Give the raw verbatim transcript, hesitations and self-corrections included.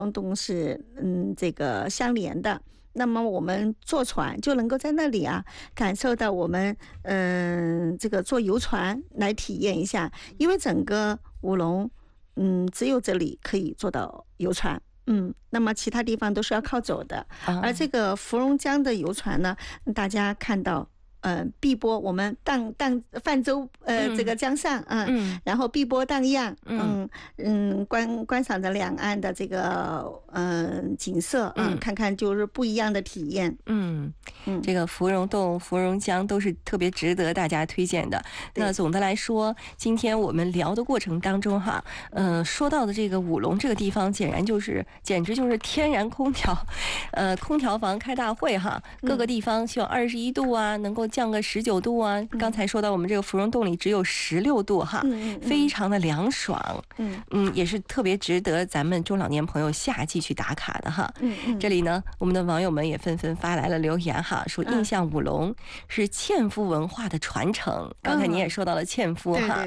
洞是嗯这个相连的。那么我们坐船就能够在那里啊，感受到我们嗯、呃、这个坐游船来体验一下，因为整个武隆嗯只有这里可以坐到游船。嗯，那么其他地方都是要靠走的，而这个芙蓉江的游船呢，大家看到。呃，碧波我们荡荡泛舟，呃，嗯、这个江上，嗯，嗯然后碧波荡漾，嗯嗯，观观赏着两岸的这个嗯、呃、景色，嗯，看看就是不一样的体验， 嗯嗯，这个芙蓉洞、芙蓉江都是特别值得大家推荐的。那总的来说，今天我们聊的过程当中哈，呃，说到的这个武隆这个地方，简然就是简直就是天然空调，呃，空调房开大会哈，各个地方希望二十一度啊，能够降个十九度啊。刚才说到我们这个芙蓉洞里只有十六度哈，非常的凉爽。嗯嗯，也是特别值得咱们中老年朋友夏季去打卡的哈。嗯嗯，这里呢，我们的网友们也纷纷发来了留言哈，说印象武隆是纤夫文化的传承。刚才你也说到了纤夫哈。